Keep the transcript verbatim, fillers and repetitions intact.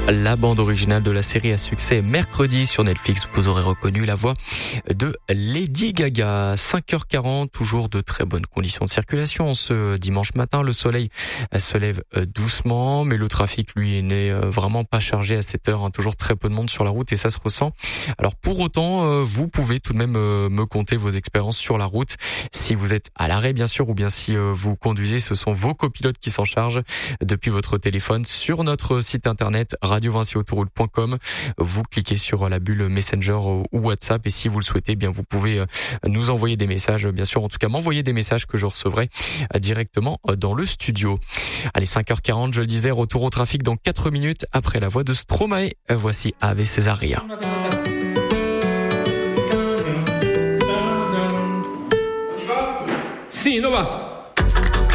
La bande originale de la série à succès mercredi sur Netflix. Vous aurez reconnu la voix de Lady Gaga. cinq heures quarante, toujours de très bonnes conditions de circulation ce dimanche matin. Le soleil se lève doucement, mais le trafic, lui, n'est vraiment pas chargé à cette heure. Toujours très peu de monde sur la route et ça se ressent. Alors pour autant, vous pouvez tout de même me conter vos expériences sur la route. Si vous êtes à l'arrêt, bien sûr, ou bien si vous conduisez, ce sont vos copilotes qui s'en chargent depuis votre téléphone sur notre site internet radio vinci autoroute point com. Vous cliquez sur la bulle Messenger ou WhatsApp et si vous le souhaitez, bien vous pouvez nous envoyer des messages, bien sûr, en tout cas m'envoyer des messages que je recevrai directement dans le studio. Allez, cinq heures quarante, je le disais, retour au trafic dans quatre minutes après la voix de Stromae. Voici Ave Césaria. Sì, dove va?